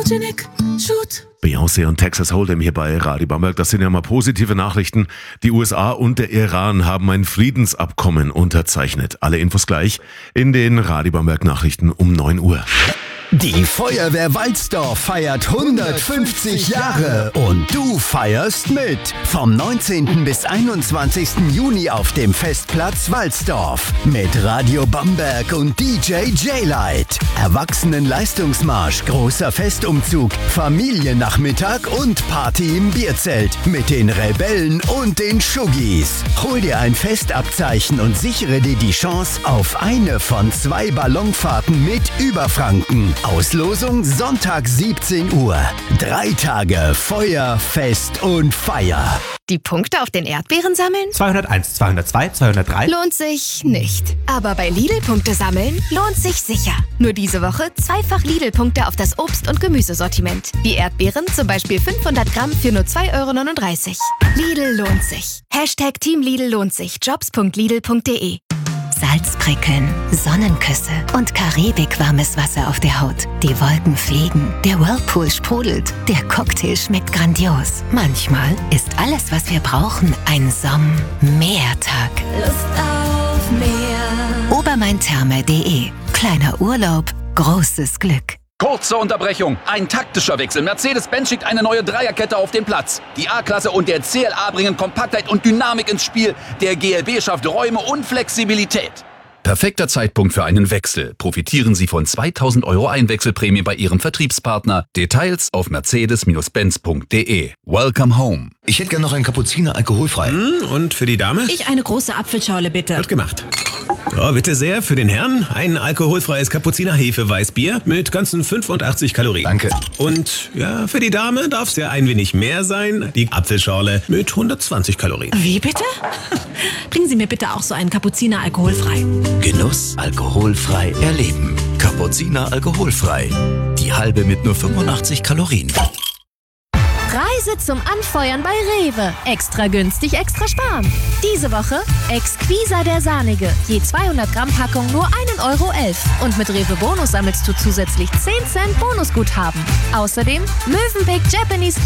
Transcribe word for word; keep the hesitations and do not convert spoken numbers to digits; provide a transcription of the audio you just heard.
Photogenic, shoot. Beyoncé und Texas Hold'em hier bei Radio Bamberg. Das sind ja mal positive Nachrichten. Die U S A und der Iran haben ein Friedensabkommen unterzeichnet. Alle Infos gleich in den Radio Bamberg Nachrichten um neun Uhr. Die Feuerwehr Walsdorf feiert hundertfünfzig Jahre und du feierst mit. Vom neunzehnten bis einundzwanzigsten Juni auf dem Festplatz Walsdorf mit Radio Bamberg und D J J-Light. Erwachsenen-Leistungsmarsch, großer Festumzug, Familiennachmittag und Party im Bierzelt mit den Rebellen und den Schuggis. Hol dir ein Festabzeichen und sichere dir die Chance auf eine von zwei Ballonfahrten mit Überfranken. Auslosung Sonntag siebzehn Uhr. Drei Tage Feuer, Fest und Feier. Die Punkte auf den Erdbeeren sammeln? zweihunderteins, zweihundertzwei, zweihundertdrei. Lohnt sich nicht. Aber bei Lidl Punkte sammeln lohnt sich sicher. Nur diese Woche zweifach Lidl-Punkte auf das Obst- und Gemüsesortiment. Die Erdbeeren zum Beispiel fünfhundert Gramm für nur zwei Euro neununddreißig. Lidl lohnt sich. Hashtag Team Lidl lohnt sich. jobs punkt lidl punkt de. Salzprickeln, Sonnenküsse und karibikwarmes Wasser auf der Haut. Die Wolken fliegen, der Whirlpool sprudelt, der Cocktail schmeckt grandios. Manchmal ist alles, was wir brauchen, ein Somm-Mehrtag. Lust auf mehr. Obermaintherme punkt de. Kleiner Urlaub, großes Glück. Kurze Unterbrechung. Ein taktischer Wechsel. Mercedes-Benz schickt eine neue Dreierkette auf den Platz. Die A-Klasse und der C L A bringen Kompaktheit und Dynamik ins Spiel. Der G L B schafft Räume und Flexibilität. Perfekter Zeitpunkt für einen Wechsel. Profitieren Sie von zweitausend Euro Einwechselprämie bei Ihrem Vertriebspartner. Details auf mercedes Benz punkt de. Welcome home. Ich hätte gerne noch einen Cappuccino alkoholfrei. Hm, und für die Dame? Ich eine große Apfelschorle, bitte. Wird gemacht. So, bitte sehr, für den Herrn ein alkoholfreies Cappucciner Hefe-Weißbier mit ganzen fünfundachtzig Kalorien. Danke. Und ja, für die Dame darf es ja ein wenig mehr sein. Die Apfelschorle mit hundertzwanzig Kalorien. Wie bitte? Bringen Sie mir bitte auch so einen Cappuccino alkoholfrei. Genuss alkoholfrei erleben. Cappuccino alkoholfrei. Die halbe mit nur fünfundachtzig Kalorien. Reise zum Anfeuern bei Rewe. Extra günstig, extra sparen. Diese Woche Exquisa der Sahnige. Je zweihundert Gramm Packung nur einen Euro elf. Und mit Rewe Bonus sammelst du zusätzlich zehn Cent Bonusguthaben. Außerdem Mövenpick Japanese